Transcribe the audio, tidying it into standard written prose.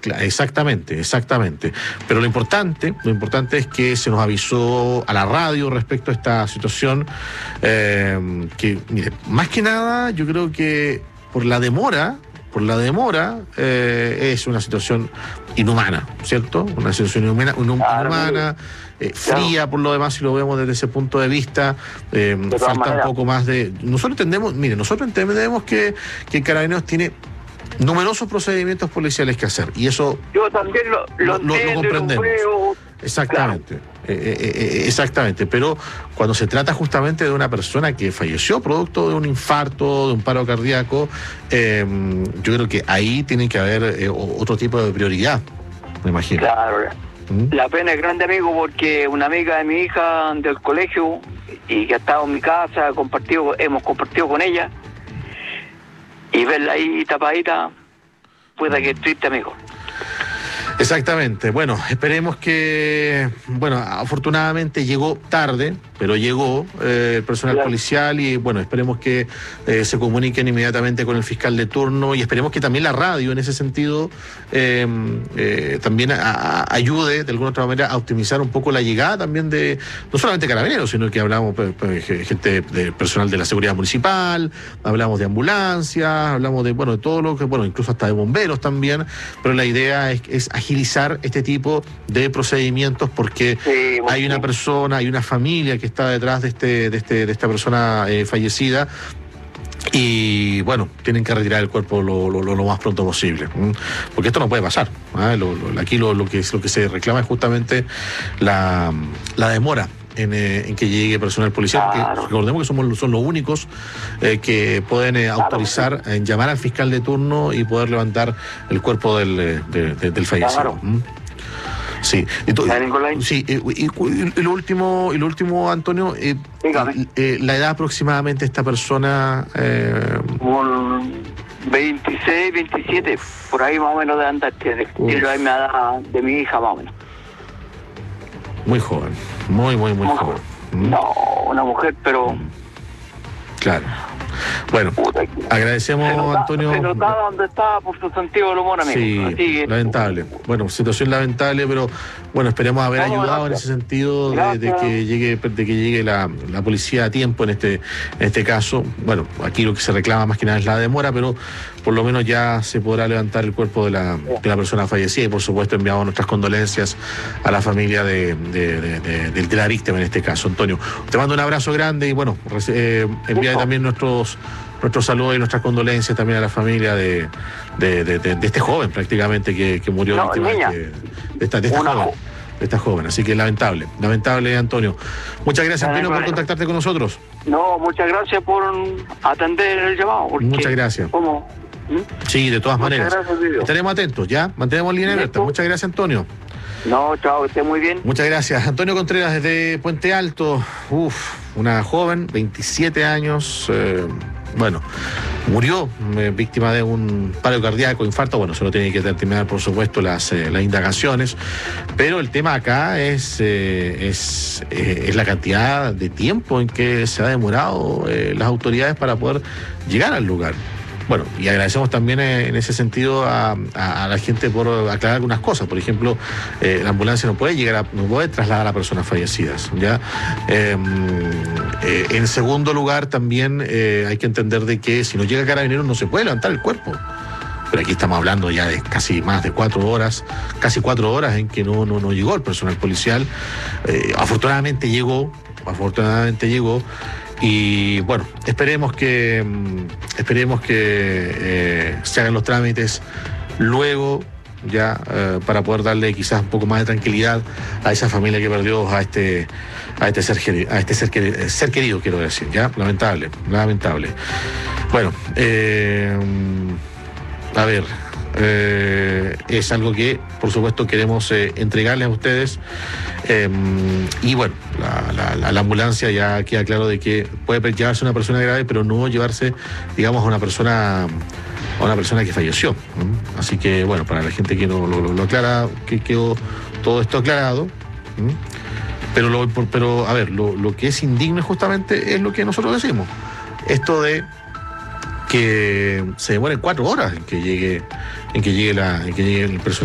Exactamente. Pero lo importante es que se nos avisó a la radio respecto a esta situación, que, mire, más que nada, yo creo que por la demora, es una situación inhumana, ¿cierto? Una situación inhumana, fría por lo demás, si lo vemos desde ese punto de vista. Falta un poco más de... Nosotros entendemos que Carabineros tiene numerosos procedimientos policiales que hacer, y eso yo también lo comprendemos. Exactamente, claro. Exactamente, pero cuando se trata justamente de una persona que falleció producto de un infarto, de un paro cardíaco, yo creo que ahí tiene que haber otro tipo de prioridad, me imagino. Claro. La pena es grande, amigo, porque una amiga de mi hija del colegio y que ha estado en mi casa, hemos compartido con ella, y verla ahí tapadita, puede que es triste, amigo. Exactamente. Bueno, esperemos que... Bueno, afortunadamente llegó tarde, pero llegó el personal policial, y bueno, esperemos que se comuniquen inmediatamente con el fiscal de turno, y esperemos que también la radio en ese sentido también ayude de alguna otra manera a optimizar un poco la llegada también de, no solamente Carabineros, sino que hablamos gente de personal de la seguridad municipal, hablamos de ambulancias, hablamos de, bueno, de todo lo que, bueno, incluso hasta de bomberos también, pero la idea es agilizar este tipo de procedimientos, porque hay una persona, hay una familia que está detrás de esta persona fallecida, y bueno, tienen que retirar el cuerpo lo más pronto posible, porque esto no puede pasar. Aquí lo que se reclama es justamente la demora en que llegue personal policial, claro. Porque recordemos que son los únicos que pueden autorizar en llamar al fiscal de turno y poder levantar el cuerpo del fallecido. Claro. Sí. Sí, y lo último, Antonio, la edad aproximadamente de esta persona... 26, 27, por ahí más o menos de andar, tiene la misma edad de mi hija, más o menos. Muy joven, muy joven. No, una mujer, pero... Claro. Bueno, agradecemos, Antonio. Se notaba donde estaba por su sentido del humor, amigo. Sí, así lamentable. Bueno, situación lamentable, pero bueno, esperemos haber ayudado en ese sentido de que llegue la policía a tiempo en este caso. Bueno, aquí lo que se reclama más que nada es la demora, pero por lo menos ya se podrá levantar el cuerpo de la persona fallecida, y por supuesto enviamos nuestras condolencias a la familia de la víctima en este caso. Antonio, te mando un abrazo grande, y bueno, envía también nuestros saludos y nuestras condolencias también a la familia de este joven prácticamente que murió víctima de esta joven. Así que lamentable, Antonio. Muchas gracias, Pino, por contactarte con nosotros. No, muchas gracias por atender el llamado. Muchas gracias. ¿Cómo? Sí, de todas maneras. Estaremos atentos, ¿ya? Mantenemos línea abierta. Muchas gracias, Antonio. No, chao, que esté muy bien. Muchas gracias. Antonio Contreras, desde Puente Alto. Una joven, 27 años, bueno, murió víctima de un paro cardíaco, infarto. Bueno, solo tiene que terminar, por supuesto, las indagaciones, pero el tema acá es la cantidad de tiempo en que se ha demorado las autoridades para poder llegar al lugar. Bueno, y agradecemos también en ese sentido a la gente por aclarar algunas cosas. Por ejemplo, la ambulancia no puede trasladar a personas fallecidas, ¿ya? En segundo lugar, también hay que entender de que si no llega Carabineros no se puede levantar el cuerpo. Pero aquí estamos hablando ya de casi más de 4 horas, casi 4 horas en que no llegó el personal policial. Afortunadamente llegó. Y bueno, esperemos que se hagan los trámites luego, ya para poder darle quizás un poco más de tranquilidad a esa familia que perdió a este ser querido, quiero decir, ya. Lamentable. Bueno, a ver, es algo que por supuesto queremos entregarles a ustedes, y bueno, la ambulancia ya queda claro de que puede llevarse una persona grave, pero no llevarse, digamos, a una persona que falleció. Así que bueno, para la gente que no lo aclara, que quedó todo esto aclarado. Pero a ver, lo que es indigno justamente es lo que nosotros decimos, esto de que se demoren 4 horas en que llegue el personal